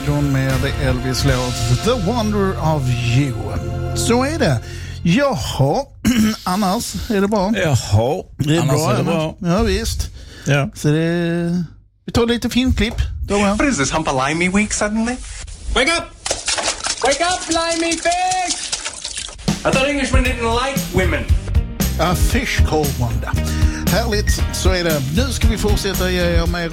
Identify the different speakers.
Speaker 1: Armageddon med Elvis låt The Wonder of You. Så är det. Jaha, annars är det bra.
Speaker 2: Jaha,
Speaker 1: det är
Speaker 2: annars
Speaker 1: bra,
Speaker 2: är det bra.
Speaker 1: Ja, visst.
Speaker 2: Ja.
Speaker 1: Så det... Vi tar lite filmklipp.
Speaker 3: What is this, hump-a-limey week suddenly?
Speaker 4: Wake up! Wake up, limey fish! I thought Englishmen didn't like women.
Speaker 1: A fish called Wanda. Härligt, så är det. Nu ska vi fortsätta ge er med